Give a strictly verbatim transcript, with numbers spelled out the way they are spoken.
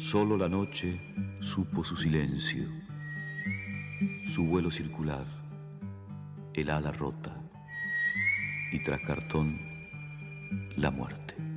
Solo la noche supo su silencio, su vuelo circular, el ala rota y tras cartón la muerte.